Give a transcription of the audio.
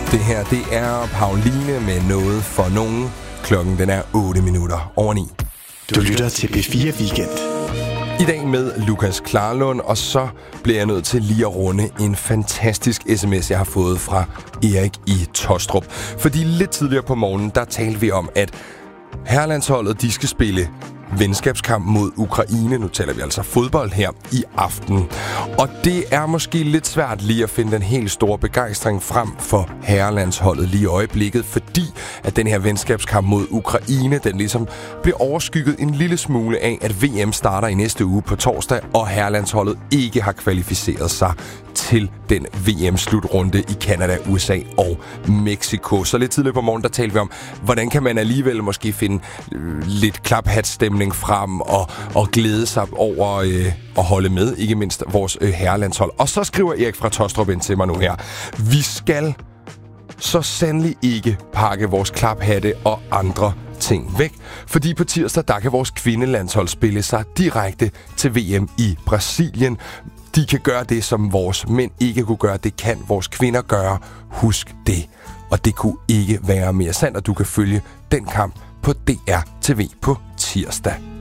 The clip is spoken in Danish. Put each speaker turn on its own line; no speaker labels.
Det her, det er Pauline med noget for nogen. Klokken den er 8:08.
Du lytter til P4 Weekend.
I dag med Lukas Klarlund, og så bliver jeg nødt til lige at runde en fantastisk sms, jeg har fået fra Erik i Tostrup. Fordi lidt tidligere på morgenen, der talte vi om, at herrelandsholdet, de skal spille venskabskamp mod Ukraine. Nu taler vi altså fodbold her i aften. Og det er måske lidt svært lige at finde den helt store begejstring frem for herrelandsholdet lige i øjeblikket, fordi at den her venskabskamp mod Ukraine, den ligesom bliver overskygget en lille smule af, at VM starter i næste uge på torsdag, og herrelandsholdet ikke har kvalificeret sig til den VM-slutrunde i Canada, USA og Mexico. Så lidt tidligere på morgen, der talte vi om, hvordan kan man alligevel måske finde lidt klaphatstemning frem og glæde sig over at holde med, ikke mindst vores herrelandshold. Og så skriver Erik fra Tostrup ind til mig nu her. Vi skal så sandelig ikke pakke vores klaphatte og andre ting væk, fordi på tirsdag, der kan vores kvindelandshold spille sig direkte til VM i Brasilien. De kan gøre det, som vores mænd ikke kunne gøre. Det kan vores kvinder gøre. Husk det. Og det kunne ikke være mere sandt, at du kan følge den kamp på DR TV på tirsdag.